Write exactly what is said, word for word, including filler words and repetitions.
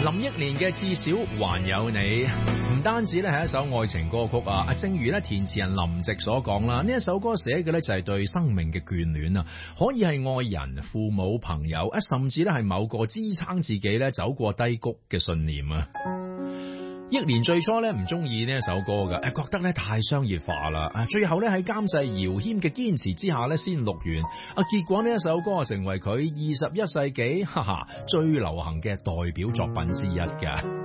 林憶蓮嘅至少還有你，唔單止咧係一首愛情歌曲啊！正如咧填詞人林夕所講啦，呢一首歌寫嘅咧就係對生命嘅眷戀啊，可以係愛人、父母、朋友啊，甚至咧係某個支撐自己咧走過低谷嘅信念啊！憶蓮最初咧唔中意呢一首歌噶，誒覺得咧太商業化啦，啊最後咧喺監製姚謙嘅堅持之下咧先錄完，啊結果呢一首歌成為佢二十一世紀哈哈最流行嘅代表作品之一噶。